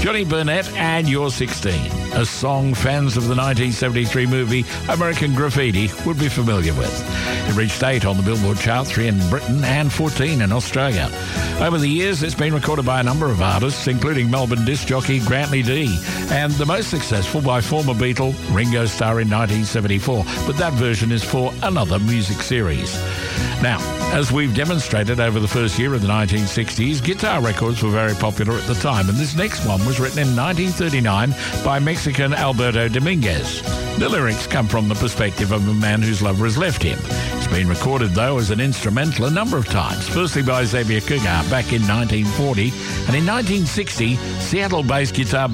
Johnny Burnett and You're 16, a song fans of the 1973 movie American Graffiti would be familiar with. It reached 8 on the Billboard chart, 3 in Britain and 14 in Australia. Over the years, it's been recorded by a number of artists, including Melbourne disc jockey Grantley Dee, and the most successful by former Beatle Ringo Starr in 1974, but that version is for another music series. Now, as we've demonstrated over the first year of the 1960s, guitar records were very popular at the time, and this next one was written in 1939 by Mexican Alberto Dominguez. The lyrics come from the perspective of a man whose lover has left him. It's been recorded, though, as an instrumental a number of times, firstly by Xavier Cugat back in 1940, and in 1960, Seattle-based guitar